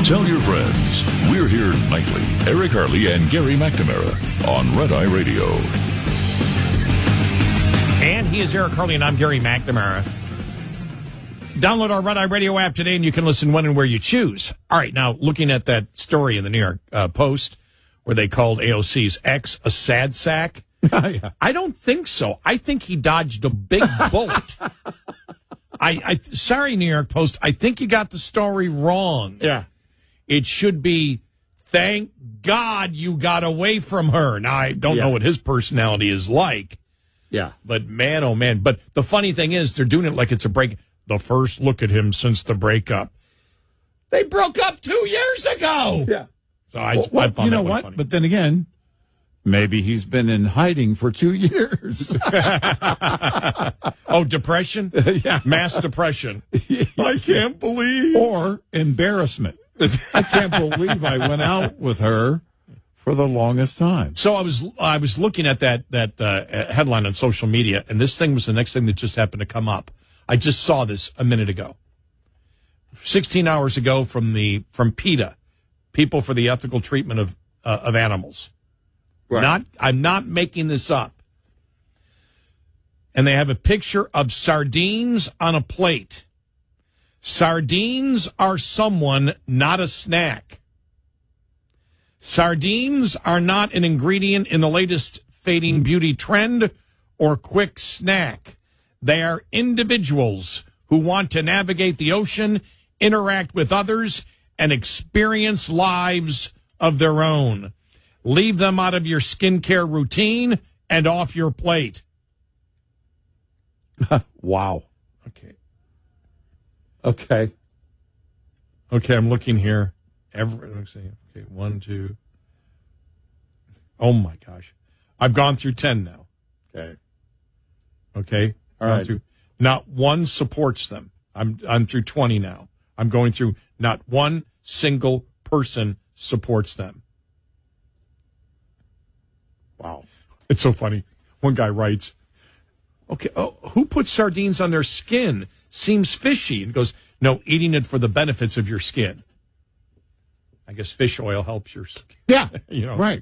Tell your friends. We're here nightly. Eric Harley and Gary McNamara on Red Eye Radio. And he is Eric Harley, and I'm Gary McNamara. Download our Red Eye Radio app today, and you can listen when and where you choose. All right, now, looking at that story in the New York Post where they called AOC's ex a sad sack, Yeah. I don't think so. I think he dodged a big bullet. Sorry, New York Post, I think you got the story wrong. Yeah. It should be, thank God you got away from her. Now, I don't know what his personality is like. Yeah. But man, oh man. But the funny thing is, they're doing it like it's a break. The first look at him since the breakup. They broke up 2 years ago. Yeah. So I found you know that what? funny. But then again, maybe he's been in hiding for 2 years. Oh, depression? Yeah. Mass depression. I can't believe. Or embarrassment. I can't believe I went out with her for the longest time. So I was looking at that headline on social media, and this thing was the next thing that just happened to come up. I just saw this a minute ago. 16 hours ago from PETA, People for the Ethical Treatment of Animals. Right. I'm not making this up. And they have a picture of sardines on a plate. Sardines are someone, not a snack. Sardines are not an ingredient in the latest fading beauty trend or quick snack. They are individuals who want to navigate the ocean, interact with others, and experience lives of their own. Leave them out of your skincare routine and off your plate. Wow. Okay, I'm looking here. Let's see. Okay, 1, 2. Oh, my gosh. I've gone through 10 now. Okay. All right. Not one supports them. I'm through 20 now. I'm going through not one single person supports them. Wow. It's so funny. One guy writes, okay, who puts sardines on their skin? Seems fishy. And goes, no, eating it for the benefits of your skin. I guess fish oil helps your skin. Yeah. You know. Right.